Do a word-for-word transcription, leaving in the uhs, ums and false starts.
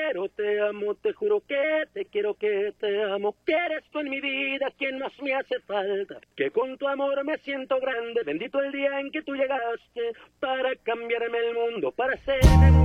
quiero, te amo, te juro que te quiero, que te amo, que eres tú en mi vida quien más me hace falta, que con tu amor me siento grande, bendito el día en que tú llegaste para cambiarme el mundo, para hacerme